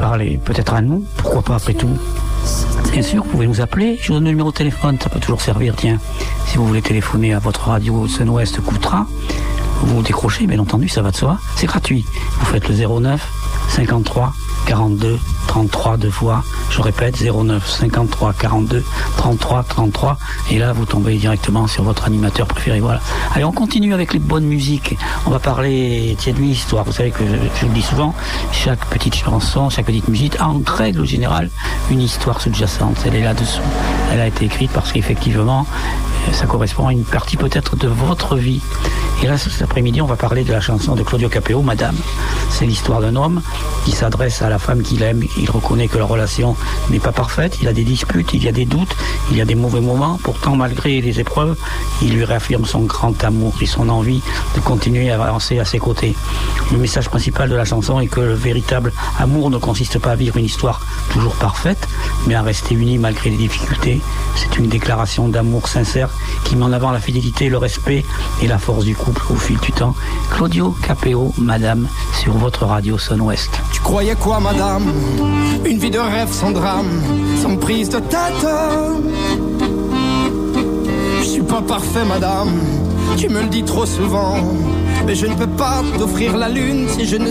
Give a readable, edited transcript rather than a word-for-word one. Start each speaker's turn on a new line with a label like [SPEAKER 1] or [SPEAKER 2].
[SPEAKER 1] parler peut-être à nous, pourquoi pas après tout. Bien sûr, vous pouvez nous appeler, je vous donne le numéro de téléphone, ça peut toujours servir, tiens. Si vous voulez téléphoner à votre radio Sun-Ouest Coutras, vous décrochez, bien entendu, ça va de soi, c'est gratuit. Vous faites le 09 53 42 33 deux fois, je répète 09 53 42 33 33 et là vous tombez directement sur votre animateur préféré. Voilà. Allez, on continue avec les bonnes musiques. On va parler d'une histoire. Vous savez que je le dis souvent, chaque petite chanson, chaque petite musique a en règle générale une histoire sous-jacente. Elle est là-dessous. Elle a été écrite parce qu'effectivement ça correspond à une partie peut-être de votre vie. Et là, cet après-midi, on va parler de la chanson de Claudio Capéo, Madame. C'est l'histoire d'un homme qui s'adresse à la femme qu'il aime. Il reconnaît que leur relation n'est pas parfaite. Il a des disputes, il y a des doutes, il y a des mauvais moments. Pourtant, malgré les épreuves, il lui réaffirme son grand amour et son envie de continuer à avancer à ses côtés. Le message principal de la chanson est que le véritable amour ne consiste pas à vivre une histoire toujours parfaite, mais à rester unis malgré les difficultés. C'est une déclaration d'amour sincère qui met en avant la fidélité, le respect et la force du couple au fil du temps. Claudio Capéo, Madame, sur votre radio Sun-Ouest.
[SPEAKER 2] Tu croyais quoi, Madame? Une vie de rêve sans drame, sans prise de tête. Je suis pas parfait, Madame, tu me le dis trop souvent, mais je ne peux pas t'offrir la lune si je ne